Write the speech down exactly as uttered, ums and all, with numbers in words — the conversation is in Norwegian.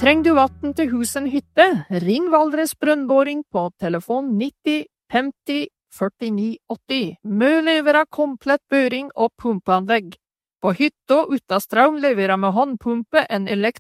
Treng du vatten til husen hytte? Ring Valdres Brønnboring på telefon nitti femti førtini åtti. Mø leverer komplett børing og pumpeanlegg. På hytta uten strøm leverer med håndpumpe en elekt